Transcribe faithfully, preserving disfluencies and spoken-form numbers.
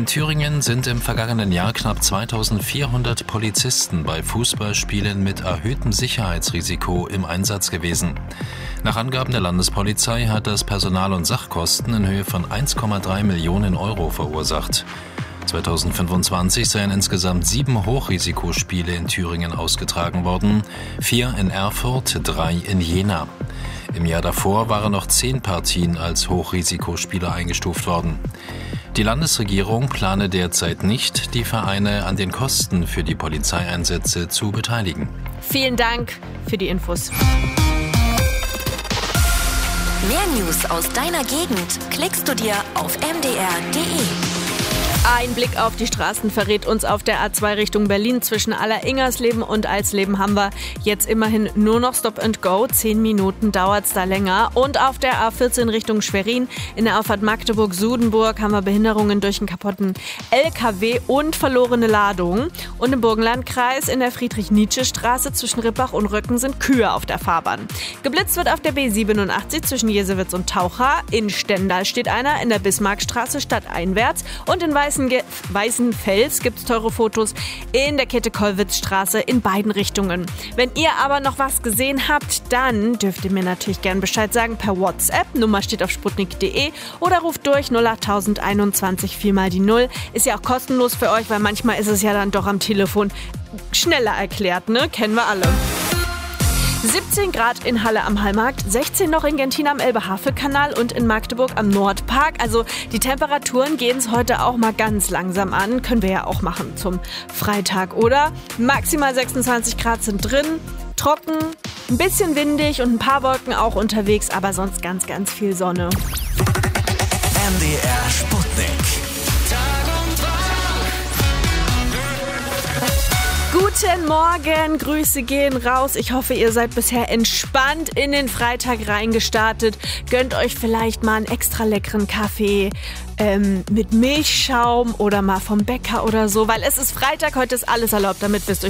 Thüringen sind im vergangenen Jahr knapp zweitausendvierhundert Polizisten bei Fußballspielen mit erhöhtem Sicherheitsrisiko im Einsatz gewesen. Nach Angaben der Landespolizei hat das Personal- und Sachkosten in Höhe von eins Komma drei Millionen Euro verursacht. zweitausendfünfundzwanzig seien insgesamt sieben Hochrisikospiele in Thüringen ausgetragen worden, vier in Erfurt, drei in Jena. Im Jahr davor waren noch zehn Partien als Hochrisikospiele eingestuft worden. Die Landesregierung plane derzeit nicht, die Vereine an den Kosten für die Polizeieinsätze zu beteiligen. Vielen Dank für die Infos. Mehr News aus deiner Gegend klickst du dir auf m d r punkt d e. Ein Blick auf die Straßen verrät uns auf der A zwei Richtung Berlin zwischen Aller-Ingersleben und Alsleben haben wir jetzt immerhin nur noch Stop and Go. Zehn Minuten dauert es da länger. Und auf der A vierzehn Richtung Schwerin in der Auffahrt Magdeburg-Sudenburg haben wir Behinderungen durch einen kaputten L K W und verlorene Ladungen. Und im Burgenlandkreis in der Friedrich-Nietzsche-Straße zwischen Rippach und Röcken sind Kühe auf der Fahrbahn. Geblitzt wird auf der B siebenundachtzig zwischen Jesewitz und Taucha. In Stendal steht einer, in der Bismarckstraße stadteinwärts und in Weißen Weißenfels gibt es teure Fotos in der Käthe-Kollwitz-Straße in beiden Richtungen. Wenn ihr aber noch was gesehen habt, dann dürft ihr mir natürlich gerne Bescheid sagen per WhatsApp. Nummer steht auf sputnik punkt de oder ruft durch null acht tausend einundzwanzig vier mal die null. Ist ja auch kostenlos für euch, weil manchmal ist es ja dann doch am Telefon schneller erklärt, ne? Kennen wir alle. siebzehn Grad in Halle am Hallmarkt, sechzehn noch in Gentin am Elbe-Havel-Kanal und in Magdeburg am Nordpark. Also die Temperaturen gehen es heute auch mal ganz langsam an. Können wir ja auch machen zum Freitag, oder? Maximal sechsundzwanzig Grad sind drin, trocken, ein bisschen windig und ein paar Wolken auch unterwegs, aber sonst ganz, ganz viel Sonne. M D R Sputnik. Guten Morgen, Grüße gehen raus. Ich hoffe, ihr seid bisher entspannt in den Freitag reingestartet. Gönnt euch vielleicht mal einen extra leckeren Kaffee ähm, mit Milchschaum oder mal vom Bäcker oder so, weil es ist Freitag, heute ist alles erlaubt, damit wisst ihr